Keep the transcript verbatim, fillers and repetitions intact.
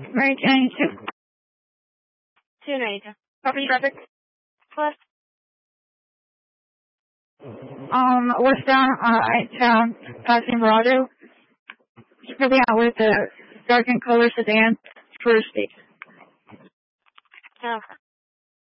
Mary Jane, two. two ninety-two. Property traffic. Plus. Um, westbound, uh, at, um, passing Verado. Moving out with the darkened color sedan for state. Okay.